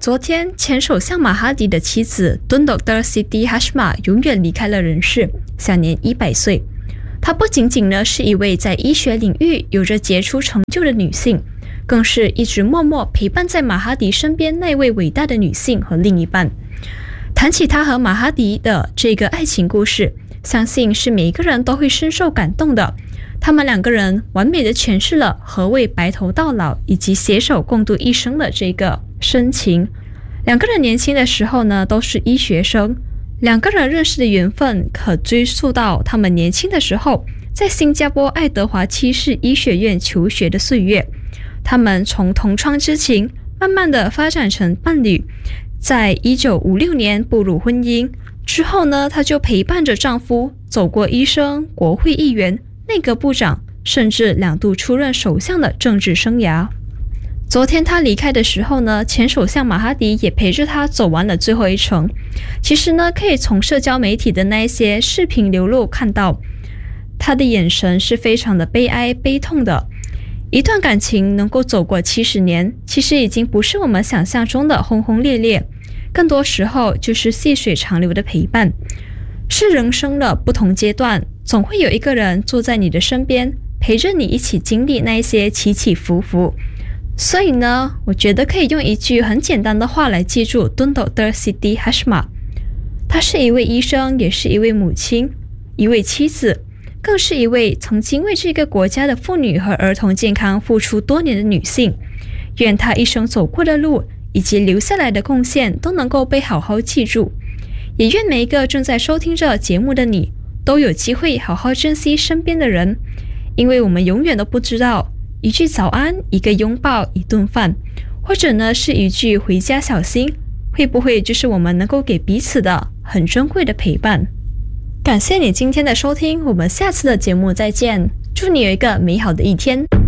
昨天，前首相马哈迪的妻子敦Dr. Siti Hashmah 永远离开了人世，享年100岁。她不仅仅呢是一位在医学领域有着杰出成就的女性，更是一直默默陪伴在马哈迪身边那位伟大的女性和另一半。谈起她和马哈迪的这个爱情故事，相信是每一个人都会深受感动的。他们两个人完美的诠释了何谓白头到老以及携手共度一生的这个深情。两个人年轻的时候呢都是医学生，两个人认识的缘分可追溯到他们年轻的时候在新加坡爱德华七世医学院求学的岁月。他们从同窗之情慢慢的发展成伴侣，在1956年步入婚姻之后呢，她就陪伴着丈夫走过医生、国会议员、内阁部长，甚至2度出任首相的政治生涯。昨天他离开的时候呢，前首相马哈迪也陪着他走完了最后一程。其实呢，可以从社交媒体的那一些视频流露看到，他的眼神是非常的悲哀悲痛的。一段感情能够走过70年，其实已经不是我们想象中的轰轰烈烈，更多时候就是细水长流的陪伴。是人生的不同阶段，总会有一个人坐在你的身边，陪着你一起经历那一些起起伏伏。所以呢，我觉得可以用一句很简单的话来记住敦Dr. Siti Hashmah。她是一位医生，也是一位母亲，一位妻子，更是一位曾经为这个国家的妇女和儿童健康付出多年的女性。愿她一生走过的路以及留下来的贡献都能够被好好记住。也愿每一个正在收听这节目的你都有机会好好珍惜身边的人，因为我们永远都不知道一句早安，一个拥抱，一顿饭，或者呢是一句回家小心，会不会就是我们能够给彼此的很珍贵的陪伴。感谢你今天的收听，我们下次的节目再见，祝你有一个美好的一天。